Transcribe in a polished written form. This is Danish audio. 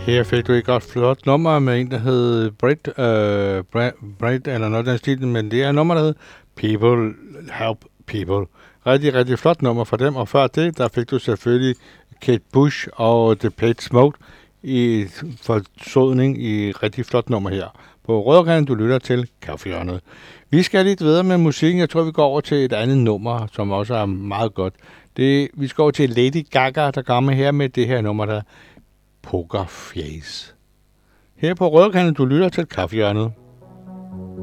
Her fik du ikke også flot nummer med en, der hed Brett eller noget af den stil, men det er nummer, der hed People Help People. Rigtig, rigtig flot nummer for dem, og før det, der fik du selvfølgelig Kate Bush og Depeche Mode i forsodning i rigtig flot nummer her. På Rødderkanalen, du lytter til Kaffehjørnet. Vi skal lidt videre med musikken. Jeg tror, vi går over til et andet nummer, som også er meget godt. Vi skal over til Lady Gaga, der kommer her med det her nummer, der Poker Face. Her på Rødderkanalen, du lytter til Kaffehjørnet.